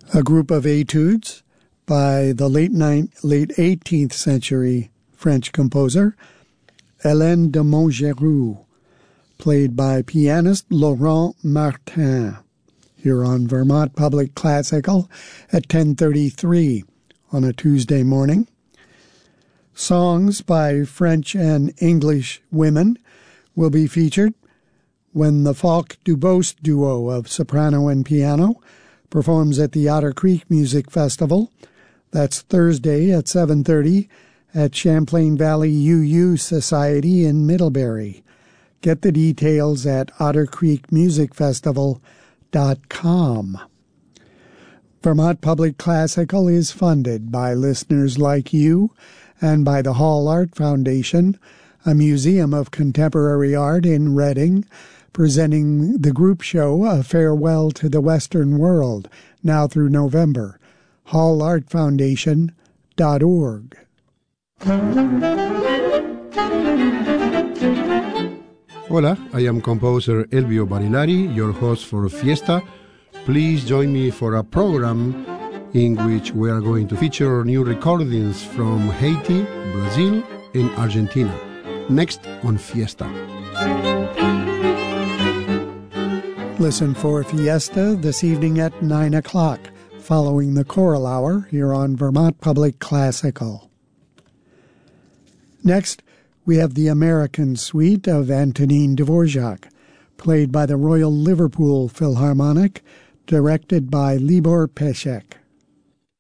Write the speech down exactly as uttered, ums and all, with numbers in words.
a group of etudes by the late ninth, late eighteenth century French composer Hélène de Montgeroux, played by pianist Laurent Martin, here on Vermont Public Classical at ten thirty-three on a Tuesday morning. Songs by French and English women will be featured when the Falk Dubose duo of soprano and piano performs at the Otter Creek Music Festival. That's Thursday at seven thirty at Champlain Valley U U Society in Middlebury. Get the details at otter creek music festival dot com. Vermont Public Classical is funded by listeners like you and by the Hall Art Foundation, a museum of contemporary art in Reading, presenting the group show A Farewell to the Western World, now through November. hall art foundation dot org. Hola, I am composer Elvio Barilari, your host for Fiesta. Please join me for a program in which we are going to feature new recordings from Haiti, Brazil, and Argentina. Next on Fiesta. Listen for Fiesta this evening at nine o'clock, following the choral hour here on Vermont Public Classical. Next, we have the American Suite of Antonin Dvorak, played by the Royal Liverpool Philharmonic, directed by Libor Pesek.